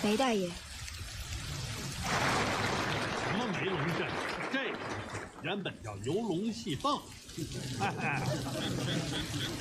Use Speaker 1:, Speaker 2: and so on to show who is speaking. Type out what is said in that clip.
Speaker 1: 梅大爷，
Speaker 2: 什么梅龙阵？这个原本叫游龙戏凤。